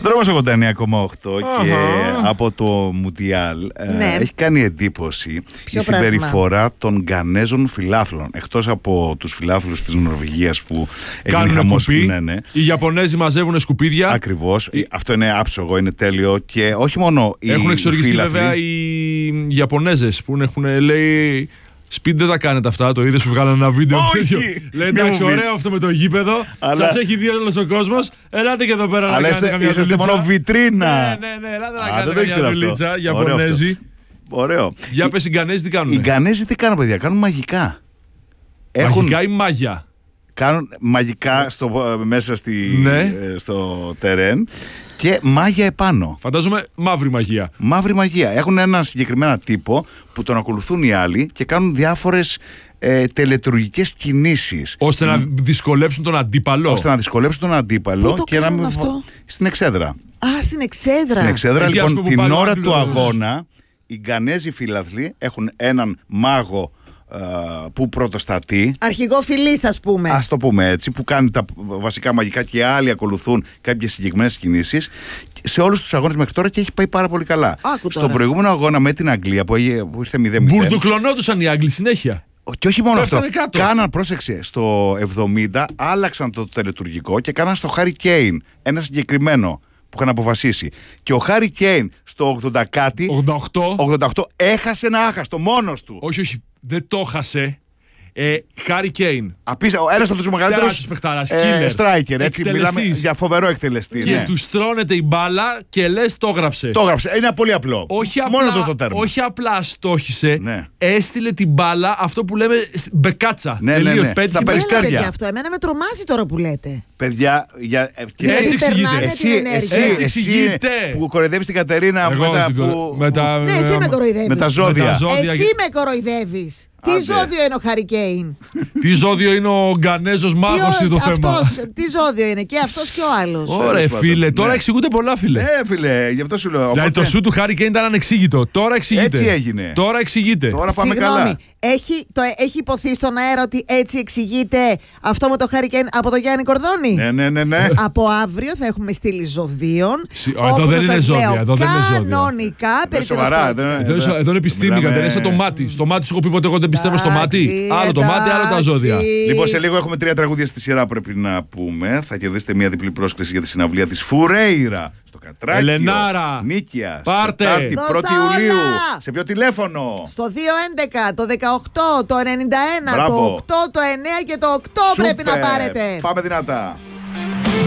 Δρόμος 89,8 και από το Μουντιάλ έχει κάνει εντύπωση η συμπεριφορά των Γκανέζων φιλάθλων. Εκτός από τους φιλάθλους της Νορβηγίας που έγινε χαμός. Οι Ιαπωνέζοι μαζεύουν σκουπίδια. Ακριβώς. Αυτό είναι άψογο, είναι τέλειο. Και όχι μόνο οι έχουν εξοργιστεί βέβαια οι Ιαπωνέζες που έχουν, λέει. Σπίτι δεν τα κάνετε αυτά, το είδες που βγάλανε ένα βίντεο. Λέει εντάξει, ωραίο αυτό με το γήπεδο. Σας έχει δει όλος ο κόσμος. Ελάτε και εδώ πέρα να κάνετε καμιά δουλίτσα. Είσαστε μόνο βιτρίνα. Ναι, ελάτε να κάνετε καμιά δουλίτσα. Ιαπωνέζοι. Ωραίο. Για πες, οι Γκανέζοι τι κάνουν? Οι Γκανέζοι τι κάνουν, παιδιά? Κάνουν μαγικά. Μαγικά ή μάγια? Κάνουν μαγικά μέσα στο τερέν. Και μάγια επάνω. Φαντάζομαι μαύρη μαγεία. Μαύρη μαγεία. Έχουν έναν συγκεκριμένο τύπο που τον ακολουθούν οι άλλοι και κάνουν διάφορες τελετουργικές κινήσεις. Ώστε να δυσκολέψουν τον αντίπαλο. Πού και να μην. Αυτό? Στην Εξέδρα. Α, στην Εξέδρα. Στην Εξέδρα, λοιπόν, την ώρα του αγώνα, οι Γκανέζοι φιλαθλοί έχουν έναν μάγο που πρωτοστατεί. Αρχηγό φυλής, ας πούμε. Ας το πούμε έτσι, που κάνει τα βασικά μαγικά και άλλοι ακολουθούν κάποιες συγκεκριμένες κινήσεις σε όλους τους αγώνες μέχρι τώρα και έχει πάει πάρα πολύ καλά. Στον προηγούμενο αγώνα με την Αγγλία που ήρθε 0-0. Μπουρδουκλωνόντουσαν οι Άγγλοι συνέχεια. Και όχι μόνο αυτό. Κάναν, πρόσεξε, στο 70 άλλαξαν το τελετουργικό και κάναν στο Χάρι Κέιν ένα συγκεκριμένο που είχαν αποφασίσει. Και ο Χάρι Κέιν στο 80 κάτι. 88 έχασε ένα άχαστο μόνος του. Όχι, δεν το έχασε. Χάρι Κέιν. Ένας από τους μεγαλύτερους. Τεράστιος παιχτάρας. Killer. Striker. Έτσι, μιλάμε για φοβερό εκτελεστή. Και του στρώνεται η μπάλα και λες το έγραψε. Το έγραψε. Είναι πολύ απλό. Μόνο το τέρμα. Όχι απλά στόχισε. Έστειλε την μπάλα, αυτό που λέμε μπεκάτσα. Ναι. Στα περιστέρια. Αυτό εμένα με τρομάζει τώρα που λέτε. Παιδιά, έτσι εξηγείται. Που κοροϊδεύεις την Κατερίνα μετά. Ναι, εσύ με κοροϊδεύεις. Με τα ζώδια. Εσύ με κοροϊδεύεις. Τι ζώδιο είναι ο Χάρι Κέιν? Τι ζώδιο είναι ο Γκανέζος μάγος είναι το θέμα. Τι ζώδιο είναι και αυτός και ο άλλος? Ωραία φίλε, τώρα εξηγούνται πολλά φίλε. Φίλε, γι' αυτό σου λέω. Δηλαδή το σου του Χάρι Κέιν ήταν ανεξήγητο. Τώρα εξηγείται. Έτσι έγινε. Τώρα εξηγείται. Τώρα πάμε καλά. Έχει υποθεί στον αέρα ότι έτσι εξηγείται αυτό με το Χάρι Κέιν από τον Γιάννη Κορδόνη? Ναι. Από αύριο θα έχουμε στείλει ζωδίων. Εδώ δεν είναι ζώδια. Κανονικά, εδώ είναι επιστήμικα, δεν είναι σαν το μάτι. Στο μάτι σου έχω πει ποτέ εγώ δεν πιστεύω στο μάτι. Άλλο το μάτι, άλλο τα ζώδια. Λοιπόν, σε λίγο έχουμε 3 τραγούδια στη σειρά πρέπει να πούμε. Θα κερδίσετε μια διπλή πρόσκληση για τη συναυλία της Φουρέιρα στο Κατράκιο. Ελενάρα. Νίκια. Πάρτε. 1η Ιουλίου. Σε ποιο τηλέφωνο? Στο 211, το 18, το 91, το 8, το 9 και το 8 πρέπει να πάρετε. Πάμε δυνατά.